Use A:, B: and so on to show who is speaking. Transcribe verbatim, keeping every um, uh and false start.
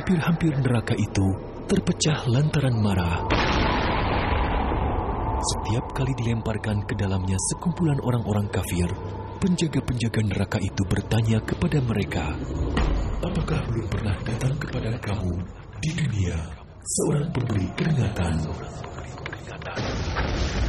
A: hampir-hampir neraka itu terpecah lantaran marah. Setiap kali dilemparkan ke dalamnya sekumpulan orang-orang kafir, penjaga-penjaga neraka itu bertanya kepada mereka, "Apakah belum pernah datang kepada kamu di dunia seorang pemberi peringatan?"